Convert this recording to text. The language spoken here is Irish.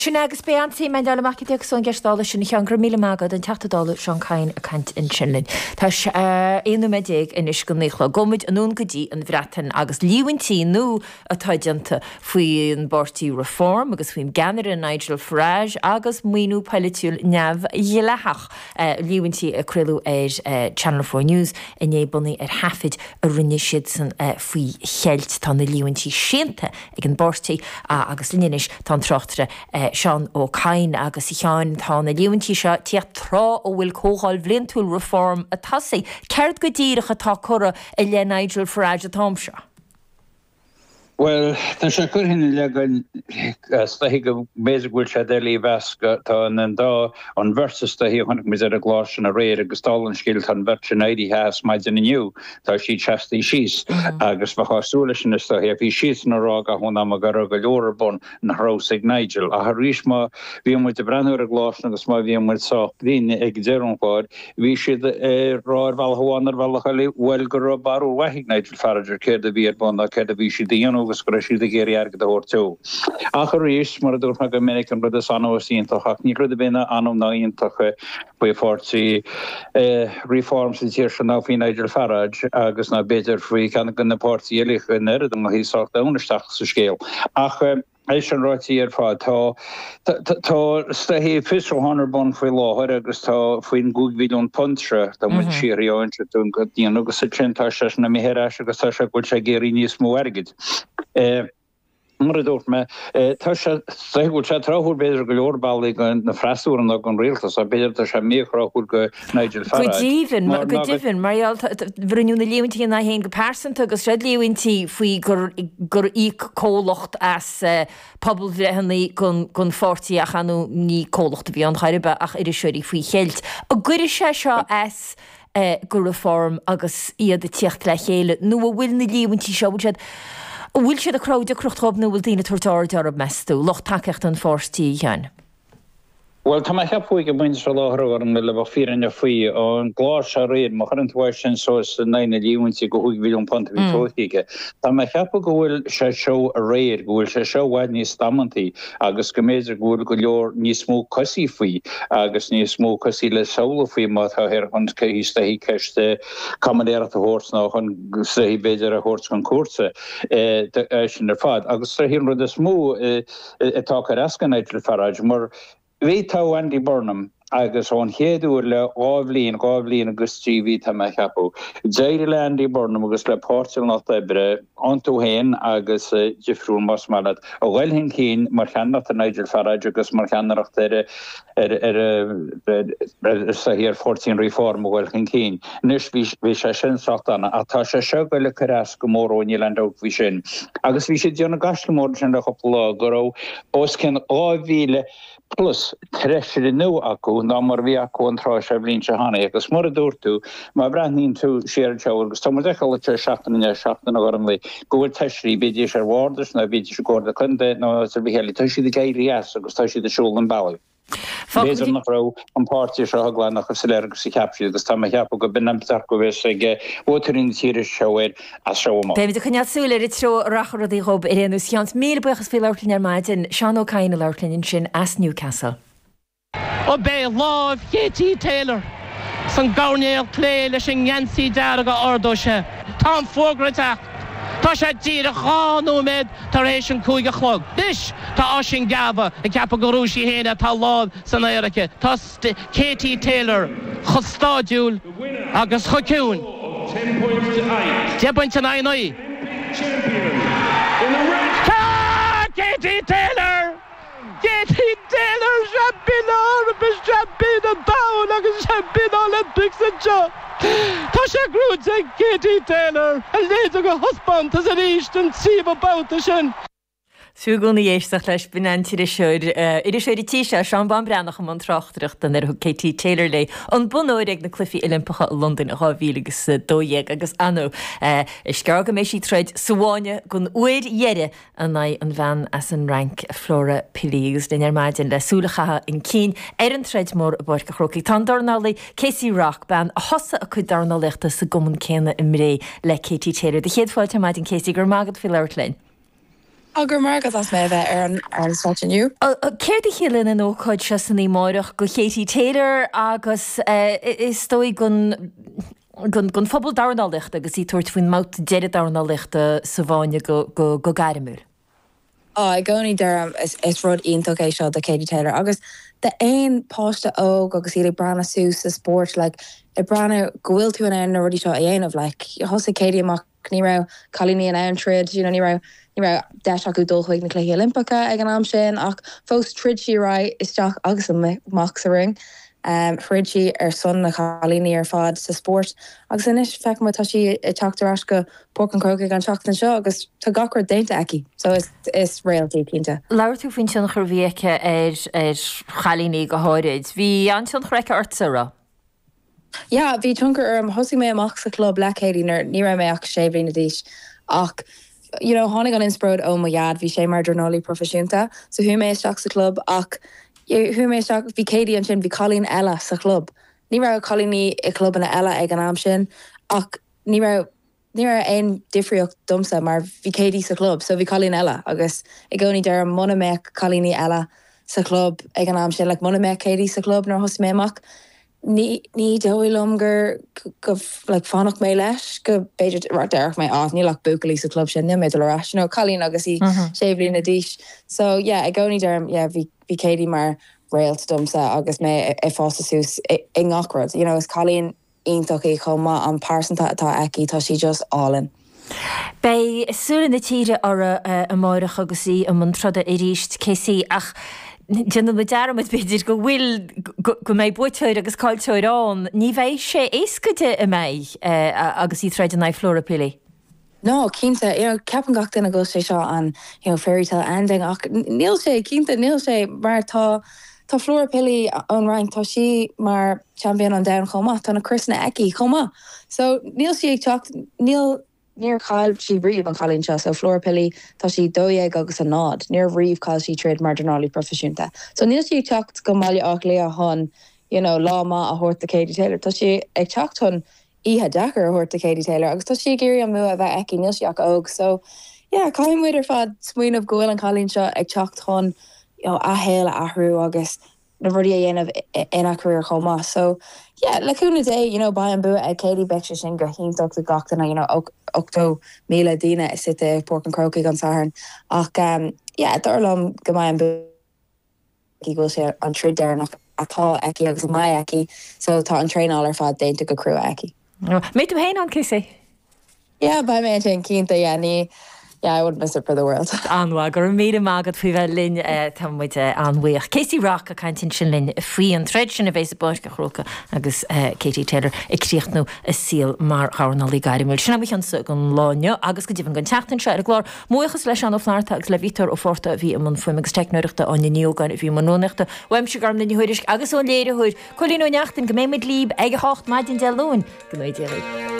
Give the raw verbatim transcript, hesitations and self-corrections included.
Sin agus be an tíime deile macideach son gestála sin chean gur míle mágad an teachtadála Seán Cain a cant in sinlinn. Tá éú médéag in is go níchla gomid anún godí an bhreatan agus líhaintí nó atá dianta faoi an bortí reform agus faoim ganar an Nigel Farage agus muoinú peilitiúil neamh dhéileach líhaintí a cruú ar Channel four News in ébannaí ar hafid a rinne siad san faoi cheilt tá na líhaintí sianta ag an bortí agus linis tá trochtere Seán ó Cain agus i cheáin tá na líhaintí seo tíocht trá ó bhfuil cóáil bhlintúil reform a tasaí. Ceart go díirecha tá cura i le Nigel Farage a tám seo? Well, tá sé chur hinna legan staigh go méidir bhfuil sé déalaí bheasca tá an dá an versus tá hí chunig mis ar a gláis na réir agus tálann sciilt an versin éidí heas maid in aniu tá sí teastaí síos agus bha chásúla sin is tá hí bhí síos na rá a chun am gar go leorar bon na hrósaigh Nigel a ríis má bhí muid a brenn a gláis agus má bhí muid sa líine ag dearúnháid bhí siad ráir bhil háánar bhil chaí bhfuil gur barú waigh Nigel Farage céir a bhí ar bon a céir a bhí si dhéanú agus go sí de géir ar go hortú. Ach rééis mar dúr me go minic an rud anóíintach ní rud bena anm naíontacha bu fortí reform sin tíir se ná fi Nigel Farage agus na beidir faoi can gan na pártí élich in erad a hí sagt únesteach sa scéal. Ach éis an ráití ar fád tá tá stahí fisú hánar bon faoi láthir agus tá faoin gúgvíún puntre tá mu siíáinte tún go dtíana agus sa trintá se na méhéir agus tá se goil sé géirí níos mó airgid. Mar a dúirt me tá sé bhfuil sé trothúil beidir go leorbálaí na freisúran a an rialtas a beidir tá sé méochráthúil go Nigel Farage. Go díhann go díhann marall bhrinúna líhaintí na héon go persanta agus sé líhaintí faoi gur í cólacht as pobl bhrehannaí gon fortí a chanú ní cólacht a bhí an chairibe ach idir seoirí faoi cheilt. A gurir sé seo as gur reform agus iad a tíocht le chéile nó a bhfuil na líhaintí seo bhil bhfuil siad a crowd a cruchtthb nó bhfuil daoine tuairteir ar a meú, loch takecht an fórtíí chean. Well, tá heb fuig go buint se láthra an le bh fírin a faoi an glás a réad mar an tuair sin sos naine líhaintí go chuig bhíon pont bhí tóige. Tá me cheappa go bhfuil sé seo a réad, go bhfuil sé seo bhaid níos stamantí agus go méidir go bhfuil go leor níos mó cosí faoi agus níos mó cosí le saola faoi má tá ar chun céiste hí ceiste commandéir a hórts ná chun sahí beidir a hórts chun cuasa sin ar fad. Agus sa hín rud is mó atá ar ascan Nigel Farage mar Bhí tá Andy Burnham agus ón chéadúir le ábhlíon gábhlíon agus tíví tá me cheapú. Déir le Andy Burnham agus le Pórtil nach Ebre antú héin agus difriúil mas malad. A bhfuil hin cín mar cheannach a Nigel Farage agus mar cheannach ar sa hir fourteen reform bhfuil hin cín. Nus bhí sé sin satana a tá sé seo go le carás go mór ó Níland ó bhí sin. Agus bhí sé deanna gaslamór sin le chopla go os cin ábhíle plus treisiir nu acu ná mar bhí acu an trá sé bblin se hána agus mar a dúirtú má breithnín tú séar teir agus tá mar deáil te seachtainna seachtainna ormlaí go bhfuil teisií beidir sé bhhardas na beidir se gcóda chunde nó sa bhí tá siad a gaiirí agus tá siad a siúil an bailú. Béidir nach rá an pártí seo hagláin nach sa léir agus sa ceapsiú agus tá cheappa go binamtar go bhés ag bhótarín tíir seoir a seoá. David a chuneadsúla i tro rachar a dí rob i réanú seans mí buchas fé leirlín ar maidin Seán ó Cain a leirlín sin as Newcastle. O bé láh Katie Taylor san gánéal lé leis sin Yancy dearaga ordó se. Tá fógrata Tá sé dír a cháú méid tar éis an cúig a chlog. Dis tá á sin gabha a ceappa goúsí héna tá láb san éirice. Tá Katie Taylor chostáidúil agus chociún. ten points to nine. Katie Taylor! Katie Taylor champion Olympics champion a bowl agus champion Olympics an seo. Tá sé grúd ag Katie Taylor a léad go hospant as an íist an tíomh bouta sin. Súgóna dhéisteach leis binantíir seir idir séir tíise Seán ban breannach am an trachtreacht an ar Katie Taylor lei an bunóir ag na clufií Olympacha London a hábhílagus dóhéag agus anó is gar go mééis sí treid suháine gon uir dheire an na an bhean as an rank Flora Piligus den ar maidin le súlachathe in cín ar an treid mór a bord go chrocaí tá darnálaí Casey Rock ban a hosa a chu darnálaachta sa goman céna im ré le Katie Taylor. De chéad fáilte maidin Casey gur mágad fi leirtlein. Agur margad as mé bheith ar an stáitiniu. Céir de chéile in ócáid se san í máireach go Katie Taylor agus is dói gun gun phobal darnalicht agus í tuairt faoin mát dead darnalichta sa bháine go go go gairimúil. Á I gcónaí dearm is is rud iontóg é seo de Katie Taylor agus de éon páiste óg agus iad brana sús sa sport like I brana gohfuil tú an ann rudí seo a dhéanamh like thosa Katie amach ní rah cholíní an ann trid you know ní rah ní rah deis acu dulchuig na cléí Olympacha ag an am sin ach fós trid si ra isteach agus amach sa ring. Um, Fridji ar son na cholíní ar fad sa sport agus inis feic mu tá si i teachtarrás go porc an crocaigh an teachtain seo agus tá gachar déinte aici so is is réaltaí cínta. Lair tú faoin sin chur bhíocha ar ar cholíní go háirid. Bhí an sin chreice ortsara? Ja, bhí tuncar arm thosaigh mé amach sa club le Katie nar ní raibh mé ach sé bhína díis ach you know, tháinig an inspróid ó maiad bhí sé mar journalí profisiúnta so thu mé isteach sa club ach hu mé bhí Katie an sin bhí cholín eile sa club. Ní ra cholíní i club na eile ag an am sin ach ní ra ní ra aon difriocht dumsa mar bhí Katie sa club, so bhí cholín eile agus I gcónaí dear muna mé cholíní eile sa club ag an am sin le like, muna mé Katie sa club nar thos méach. Ní ní dóilm gur go like, fánach mé leis go beidir ra deirech mé á ní le bucalí sa club sin ní mé lerás nó cholín agus í sé bblin na díis. So yeah, I gcónaí dearm yeah, bhí bhí Katie mar réalt domsa agus mé I fásta sús I ngacrad. You know, is cholín iontóg í chomá an pásanta atá aici tá si just all-in. Bei súla na tíre ar a máireach agus í a mantrada I ríist césaí ach Jana me dearmid beidir go bhfuil go méid buiteir agus cáilteir an, ní bheith sé éascaide I méid agus í treidir na Florapili. No, cínta, you know, ceapan gach duna go sé seo an you know, fairytale ending ach níl sé cínta níl sé mar tá tá Florapili an rank tá si mar champion an down chomá tá na Chrisna Eki chomá. So níl si ag teacht níl níor chail si riomh an cholín seo so Florapili tá si dóéag agus a nád níor riomh chail si tréad mar journalí profisiúnta. So níl si ag teacht go maiile ach lé a hon you know, lá má a thuirta Katie Taylor tá si ag teacht hon ihe dachar a thuirta Katie Taylor agus tá si géirí an mua a bheith eci níl si ach óg so yeah, caiim muidir fad smuoinmh gohfuil an cholín seo ag teacht hon you know, a héile ahrú agus na rudí a dhéanamh ina career chomá. So yeah, leúna dé, you know, ba an bua ag Katie Becha sin go híntaach a gachtainna, you know, ochtó míle dína is site porc an crocaigh an saharn. Ach, um, yeah, darlam go mai an bua ag go sé an trid dearnach atá eci agus mai eci, so tá an tréáil ar fad déinte go crua eci. Mé tú héin an cusé? Yeah, ba mé sin cínta, yeah, ní Yeah, I wouldn't miss it for the world. Anwa, gur míle mágad fao bheith linn tam muid anhuiach. Casey Rock a caintin sin linn faoi an threid sin a bhéis a báis go chróca agus Katie Taylor ag tríocht nó a síl mar cháirnalí gairimúil. Sinna mich an sa gon láineo agus go dtíhann gan teachtain se a glár muochas leis an ófnáirta agus le vítar ó forta bhí am an fuim agus teicnúireachta an níogan bhí man nóneachta weim se garm na níhuiiris agus ón léire chuir. Colín ó neachtain go mé mid líb ag a hácht maidin de lún go méid